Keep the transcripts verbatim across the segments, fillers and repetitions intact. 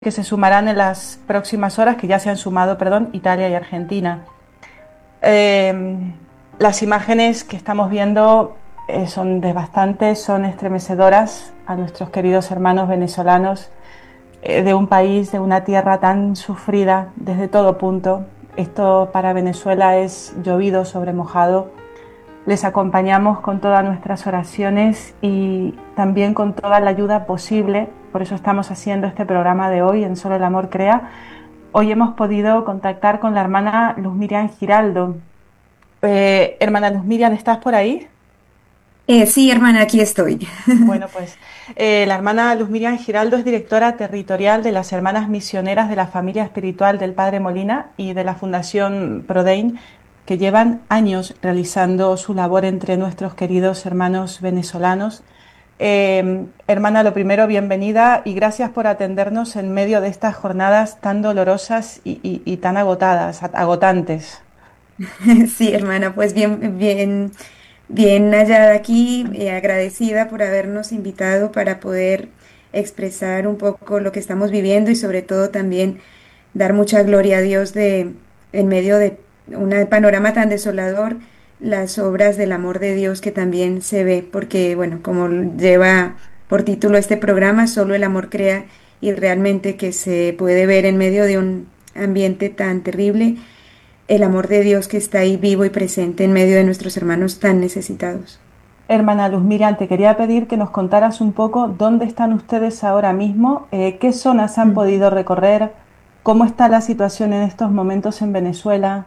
que se sumarán en las próximas horas, que ya se han sumado, perdón, Italia y Argentina. Eh, las imágenes que estamos viendo eh, son devastantes, son estremecedoras a nuestros queridos hermanos venezolanos eh, de un país, de una tierra tan sufrida desde todo punto. Esto para Venezuela es llovido sobre mojado. Les acompañamos con todas nuestras oraciones y también con toda la ayuda posible. Por eso estamos haciendo este programa de hoy en Solo el Amor Crea. Hoy hemos podido contactar con la hermana Luz Miriam Giraldo. Eh, hermana Luz Miriam, ¿estás por ahí? Eh, sí, hermana, aquí estoy. Bueno, pues eh, la hermana Luz Miriam Giraldo es directora territorial de las Hermanas Misioneras de la Familia Espiritual del Padre Molina y de la Fundación Prodein, que llevan años realizando su labor entre nuestros queridos hermanos venezolanos. Eh, hermana, lo primero, bienvenida y gracias por atendernos en medio de estas jornadas tan dolorosas y, y- y tan agotadas, agotantes. Sí, hermana, pues bien, bien, bien hallada aquí, eh, agradecida por habernos invitado para poder expresar un poco lo que estamos viviendo y sobre todo también dar mucha gloria a Dios de en medio de un panorama tan desolador, las obras del amor de Dios que también se ve, porque bueno, como lleva por título este programa, solo el amor crea y realmente que se puede ver en medio de un ambiente tan terrible el amor de Dios que está ahí vivo y presente en medio de nuestros hermanos tan necesitados. Hermana Luz Miriam, te quería pedir que nos contaras un poco dónde están ustedes ahora mismo, eh, qué zonas han Mm. podido recorrer, cómo está la situación en estos momentos en Venezuela.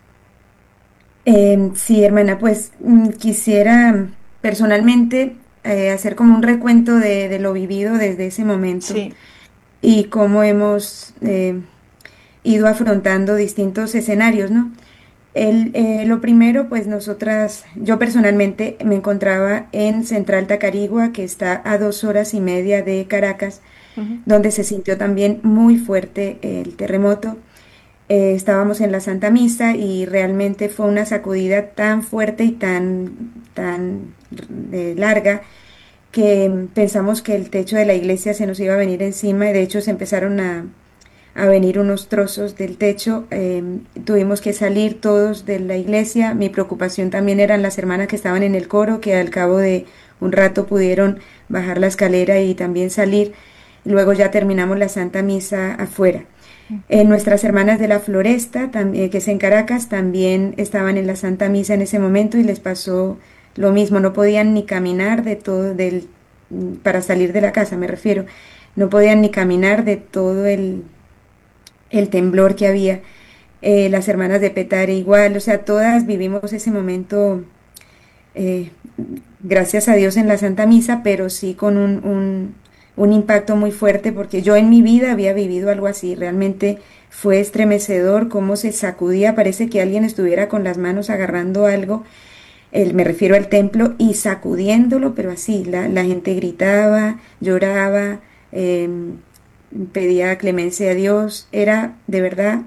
Eh, sí, hermana, pues mm, quisiera personalmente eh, hacer como un recuento de, de lo vivido desde ese momento Sí, y cómo hemos eh, ido afrontando distintos escenarios, ¿no? El, eh, lo primero, pues nosotras, yo personalmente me encontraba en Central Tacarigua, que está a dos horas y media de Caracas, ujú, donde se sintió también muy fuerte el terremoto. Eh, estábamos en la Santa Misa y realmente fue una sacudida tan fuerte y tan, tan eh, larga que pensamos que el techo de la iglesia se nos iba a venir encima y de hecho se empezaron a, a venir unos trozos del techo. Eh, tuvimos que salir todos de la iglesia. Mi preocupación también eran las hermanas que estaban en el coro, que al cabo de un rato pudieron bajar la escalera y también salir. Luego ya terminamos la Santa Misa afuera. Eh, nuestras hermanas de la Floresta, también, que es en Caracas, también estaban en la Santa Misa en ese momento y les pasó lo mismo, no podían ni caminar de todo, del, para salir de la casa, me refiero, no podían ni caminar de todo el, el temblor que había. Eh, las hermanas de Petare igual, o sea, todas vivimos ese momento, eh, gracias a Dios en la Santa Misa, pero sí con un, un, un impacto muy fuerte porque yo en mi vida había vivido algo así, realmente fue estremecedor cómo se sacudía, parece que alguien estuviera con las manos agarrando algo, el, me refiero al templo, y sacudiéndolo, pero así, la, la gente gritaba, lloraba, eh, pedía clemencia a Dios, era de verdad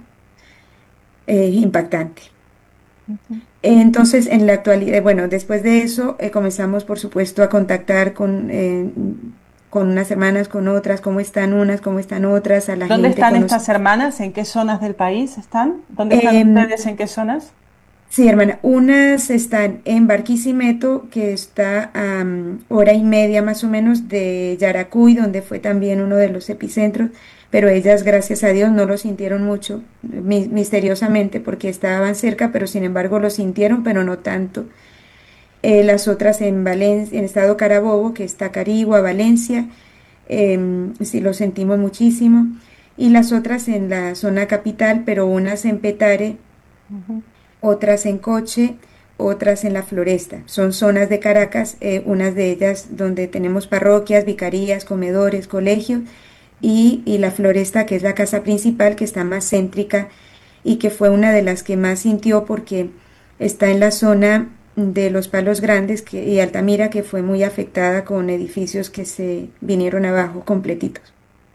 eh, impactante. ujú. Entonces, en la actualidad, bueno, después de eso eh, comenzamos, por supuesto, a contactar con, eh, con unas hermanas, con otras, cómo están unas, cómo están otras, a la ¿Dónde gente están conocida. estas hermanas? ¿En qué zonas del país están? ¿Dónde están Em, ustedes? ¿En qué zonas? sí, hermana, unas están en Barquisimeto, que está a mm, hora y media más o menos de Yaracuy, donde fue también uno de los epicentros, pero ellas, gracias a Dios, no lo sintieron mucho, mi- misteriosamente, porque estaban cerca, pero sin embargo lo sintieron, pero no tanto. Eh, las otras en Valencia, en estado Carabobo, que está Carigua, Valencia, em, sí lo sentimos muchísimo, y las otras en la zona capital, pero unas en Petare, Ujú. otras en Coche, otras en la Floresta. Son zonas de Caracas, eh, unas de ellas donde tenemos parroquias, vicarías, comedores, colegios, y, y la Floresta, que es la casa principal, que está más céntrica y que fue una de las que más sintió porque está en la zona de los Palos Grandes que, y Altamira, que fue muy afectada con edificios que se vinieron abajo completitos.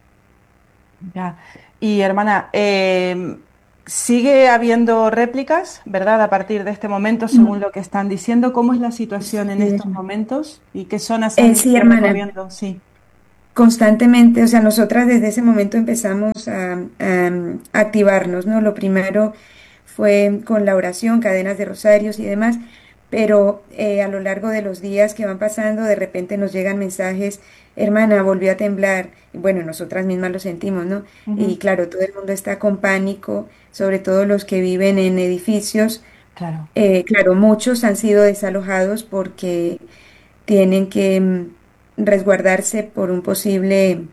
Ya. Y hermana, em, sigue habiendo réplicas, ¿verdad? A partir de este momento, según Mm. lo que están diciendo, ¿cómo es la situación en Sí, estos momentos y qué zonas eh, han sí, ido hermana. recorriendo? Sí. constantemente, o sea, nosotras desde ese momento empezamos a, a, a activarnos, ¿no? Lo primero fue con la oración, cadenas de rosarios y demás, pero eh, a lo largo de los días que van pasando, de repente nos llegan mensajes, hermana, volvió a temblar, y bueno, nosotras mismas lo sentimos, ¿no? Y Ujú. claro, todo el mundo está con pánico, sobre todo los que viven en edificios. Claro, Eh, claro, muchos han sido desalojados porque tienen que mm, resguardarse por un posible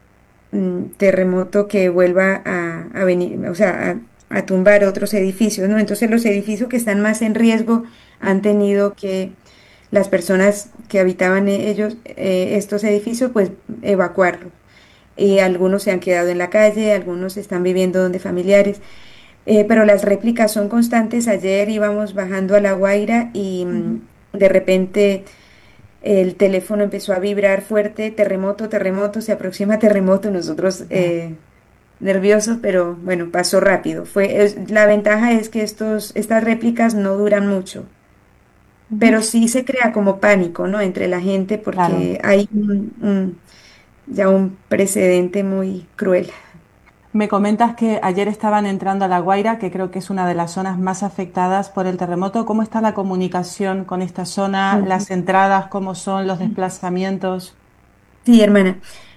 mm, terremoto que vuelva a, a venir, o sea, a, a tumbar otros edificios, ¿no? Entonces los edificios que están más en riesgo han tenido que las personas que habitaban e- ellos, eh, estos edificios, pues evacuarlos. Y algunos se han quedado en la calle, algunos están viviendo donde familiares, eh, pero las réplicas son constantes. Ayer íbamos bajando a La Guaira y ujú, mm, de repente el teléfono empezó a vibrar fuerte, terremoto, terremoto, se aproxima terremoto, nosotros ya, eh, nerviosos, pero bueno, pasó rápido. Fue, es- la ventaja es que estos, estas réplicas no duran mucho, ujú, pero sí se crea como pánico, ¿no? Entre la gente claro. porque hay un- un- ya un precedente muy cruel. Me comentas que ayer estaban entrando a La Guaira, que creo que es una de las zonas más afectadas por el terremoto. ¿Cómo está la comunicación con esta zona? Ujú. ¿Las entradas, cómo son los desplazamientos? Sí, hermana.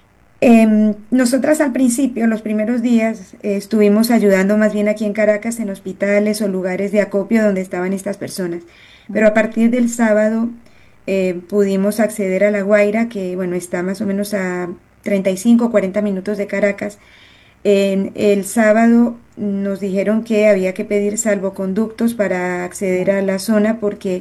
Em, nosotras al principio, los primeros días, eh, estuvimos ayudando más bien aquí en Caracas en hospitales o lugares de acopio donde estaban estas personas. Pero a Ujú, partir del sábado eh, pudimos acceder a La Guaira, que bueno, está más o menos a treinta y cinco o cuarenta minutos de Caracas. En el sábado nos dijeron que había que pedir salvoconductos para acceder ya, a la zona porque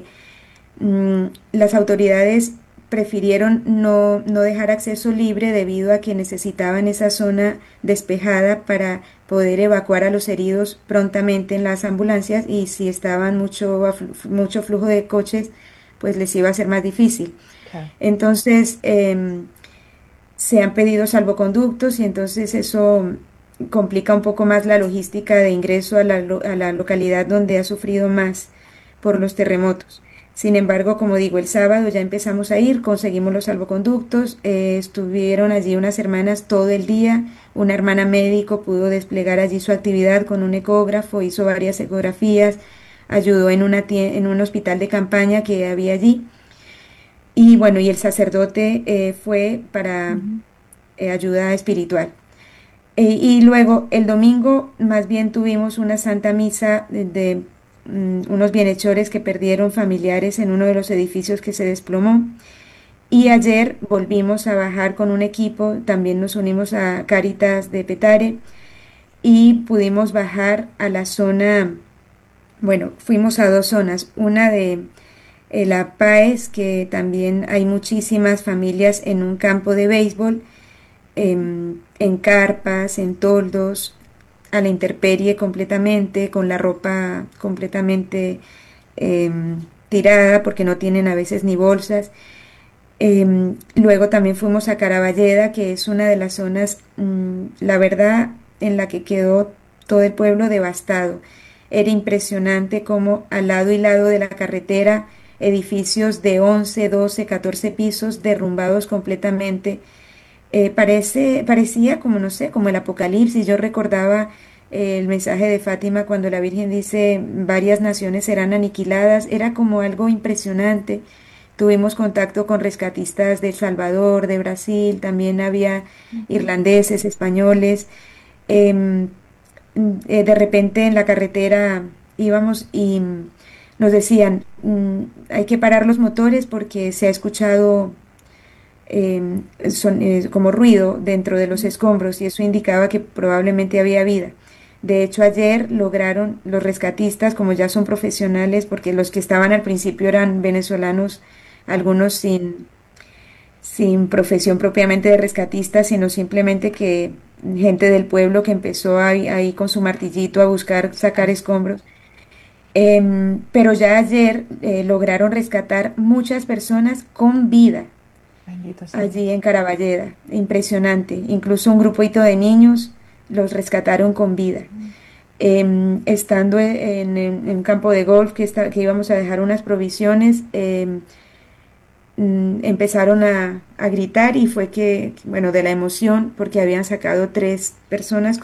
mm, las autoridades prefirieron no, no dejar acceso libre debido a que necesitaban esa zona despejada para poder evacuar a los heridos prontamente en las ambulancias y si estaban mucho, aflu- mucho flujo de coches, pues les iba a ser más difícil. claro. Entonces, em, se han pedido salvoconductos y entonces eso complica un poco más la logística de ingreso a la, lo- a la localidad donde ha sufrido más por los terremotos. Sin embargo, como digo, el sábado ya empezamos a ir, conseguimos los salvoconductos, eh, estuvieron allí unas hermanas todo el día, una hermana médico pudo desplegar allí su actividad con un ecógrafo, hizo varias ecografías, ayudó en, una tie- en un hospital de campaña que había allí. Y bueno, y el sacerdote eh, fue para Ujú, eh, ayuda espiritual. Eh, y luego el domingo más bien tuvimos una santa misa de, de, mm, unos bienhechores que perdieron familiares en uno de los edificios que se desplomó. Y ujú, ayer volvimos a bajar con un equipo, también nos unimos a Caritas de Petare y pudimos bajar a la zona, bueno, fuimos a dos zonas, una de eh, La Páez, que también hay muchísimas familias en un campo de béisbol, em, en carpas, en toldos, a la intemperie completamente, con la ropa completamente em, tirada porque no tienen a veces ni bolsas. Em, luego también fuimos a Caraballeda, que es una de las zonas, mm, la verdad, en la que quedó todo el pueblo devastado. Era impresionante como al lado y lado de la carretera, edificios de once doce catorce pisos derrumbados completamente. Eh, parece, parecía como, no sé, como el Apocalipsis. Yo recordaba eh, el mensaje de Fátima cuando la Virgen dice varias naciones serán aniquiladas. Era como algo impresionante. Tuvimos contacto con rescatistas de El Salvador, de Brasil, también había ujú. irlandeses, españoles. Em, mm, eh, de repente en la carretera íbamos y mm, nos decían, mm, hay que parar los motores porque se ha escuchado eh, son, eh, como ruido dentro de los escombros y eso indicaba que probablemente había vida. De hecho, ayer lograron los rescatistas, como ya son profesionales, porque los que estaban al principio eran venezolanos, Claro. algunos sin, sin profesión propiamente de rescatistas, sino simplemente que gente del pueblo que empezó ahí, ahí con su martillito a buscar sacar Claro. escombros. Em, pero ya ayer eh, lograron rescatar muchas personas con vida Bendito sea Dios. allí en Caraballeda. Impresionante. Incluso un grupito de niños los rescataron con vida. Em, estando en, en- en un campo de golf que, está- que íbamos a dejar unas provisiones, em, mm, empezaron a, a gritar y fue que, bueno, de la emoción, porque habían sacado tres personas